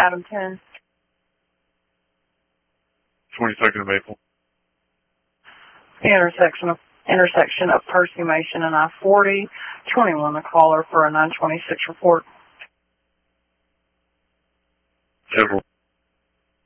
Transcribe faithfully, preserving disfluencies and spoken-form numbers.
Adam ten. twenty-second of April. The intersection of intersection of Percy Mason and I forty. twenty-one, the caller for a nine twenty-six report. Several.